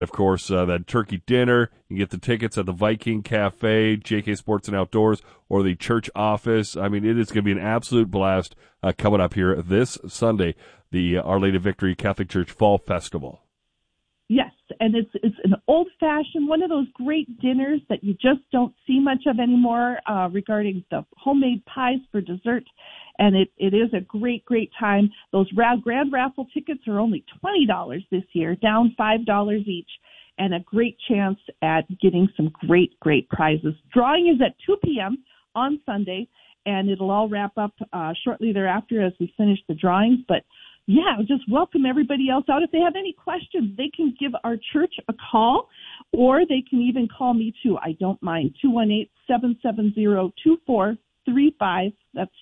Of course, that turkey dinner. You can get the tickets at the Viking Cafe, JK Sports and Outdoors, or the church office. I mean, it is going to be an absolute blast coming up here this Sunday, the Our Lady of Victory Catholic Church Fall Festival. Yes, and it's an old-fashioned, one of those great dinners that you just don't see much of anymore regarding the homemade pies for dessert. And it is a great, great time. Those grand raffle tickets are only $20 this year, down $5 each, and a great chance at getting some great, great prizes. Drawing is at 2 p.m. on Sunday, and it'll all wrap up shortly thereafter as we finish the drawings. But, yeah, just welcome everybody else out. If they have any questions, they can give our church a call, or they can even call me, too. I don't mind. 218-770-2435. That's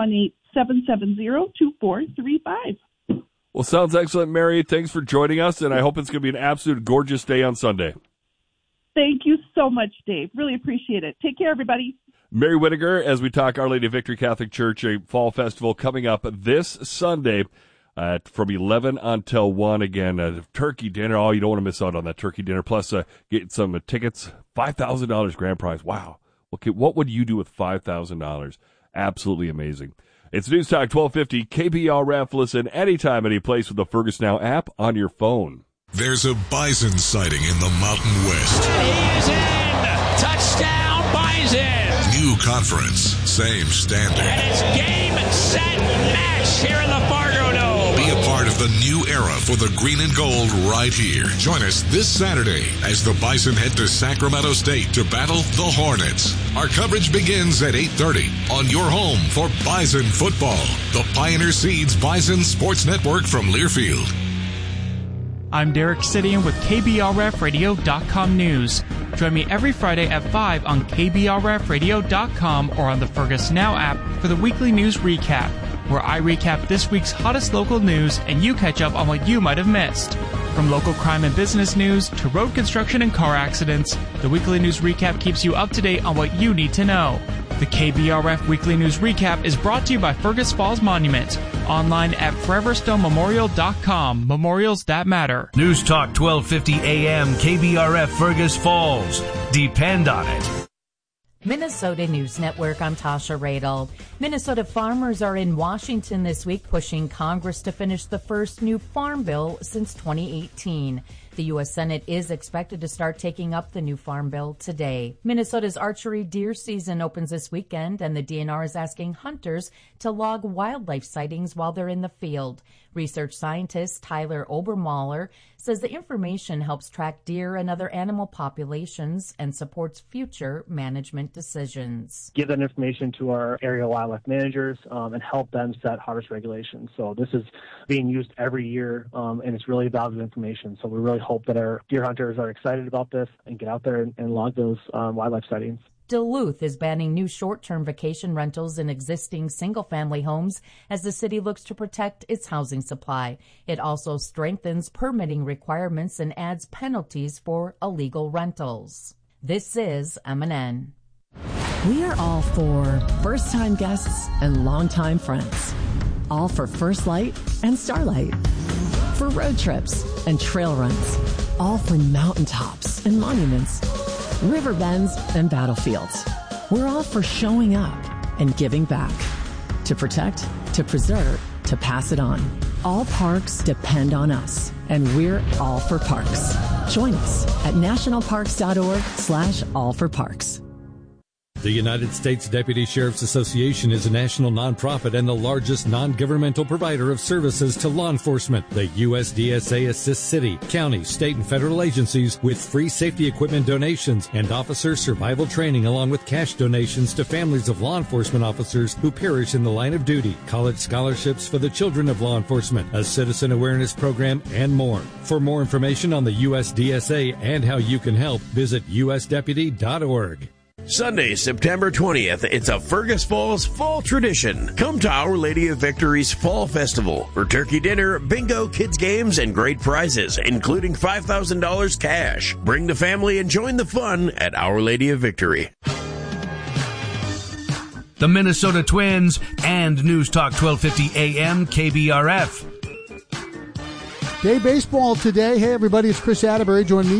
218-770-2435. Well, sounds excellent, Mary. Thanks for joining us, and I hope it's going to be an absolute gorgeous day on Sunday. Thank you so much, Dave. Really appreciate it. Take care, everybody. Mary Whittaker, as we talk Our Lady of Victory Catholic Church, a fall festival coming up this Sunday from 11 until 1. Again, turkey dinner. Oh, you don't want to miss out on that turkey dinner. Plus, get some tickets, $5,000 grand prize. Wow. Okay, what would you do with $5,000? Absolutely amazing. It's News Talk 1250 KBRF. Listen anytime, any place with the Fergus Now app on your phone. There's a bison sighting in the Mountain West. He's in! Touchdown, Bison! New conference, same standard. And it's game, set, match here in the Fargo Dome. Be a part of the new era for the green and gold right here. Join us this Saturday as the Bison head to Sacramento State to battle the Hornets. Our coverage begins at 8:30 on your home for Bison football. The Pioneer Seeds Bison Sports Network from Learfield. I'm Derek Sidian with KBRFradio.com News. Join me every Friday at 5 on KBRFradio.com or on the Fergus Now app for the weekly news recap, where I recap this week's hottest local news and you catch up on what you might have missed. From local crime and business news to road construction and car accidents, the weekly news recap keeps you up to date on what you need to know. The KBRF Weekly News Recap is brought to you by Fergus Falls Monument. Online at foreverstonememorial.com. Memorials that matter. News Talk 1250 AM KBRF Fergus Falls. Depend on it. Minnesota News Network, I'm Tasha Radel. Minnesota farmers are in Washington this week pushing Congress to finish the first new farm bill since 2018. The U.S. Senate is expected to start taking up the new farm bill today. Minnesota's archery deer season opens this weekend, and the DNR is asking hunters to log wildlife sightings while they're in the field. Research scientist Tyler Obermahler says the information helps track deer and other animal populations and supports future management decisions. Give that information to our area wildlife managers and help them set harvest regulations. So this is being used every year, and it's really valuable information. So we really hope that our deer hunters are excited about this and get out there and log those wildlife sightings. Duluth is banning new short-term vacation rentals in existing single-family homes as the city looks to protect its housing supply. It also strengthens permitting requirements and adds penalties for illegal rentals. This is MNN. We are all for first-time guests and longtime friends. All for First Light and Starlight. For road trips and trail runs. All for mountaintops and monuments. River bends and battlefields. We're all for showing up and giving back. To protect, to preserve, to pass it on. All parks depend on us, and we're all for parks. Join us at nationalparks.org/allforparks. The United States Deputy Sheriff's Association is a national nonprofit and the largest non-governmental provider of services to law enforcement. The USDSA assists city, county, state, and federal agencies with free safety equipment donations and officer survival training, along with cash donations to families of law enforcement officers who perish in the line of duty, college scholarships for the children of law enforcement, a citizen awareness program, and more. For more information on the USDSA and how you can help, visit usdeputy.org. Sunday, September 20th, it's a Fergus Falls fall tradition. Come to Our Lady of Victory's Fall Festival for turkey dinner, bingo, kids games, and great prizes, including $5,000 cash. Bring the family and join the fun at Our Lady of Victory. The Minnesota Twins and News Talk 1250 AM KBRF. Day baseball today. Hey, everybody, it's Chris Atterbury. Join me